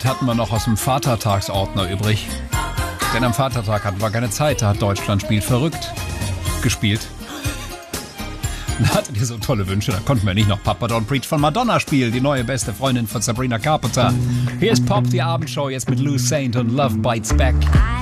hatten wir noch aus dem Vatertagsordner übrig. Denn am Vatertag hatten wir keine Zeit, da hat Deutschland Spiel verrückt gespielt. Da hattet ihr so tolle Wünsche, da konnten wir nicht noch Papa Don't Preach von Madonna spielen, die neue beste Freundin von Sabrina Carpenter. Hier ist Pop, die Abendshow, jetzt mit Lou Saint und Love Bites Back.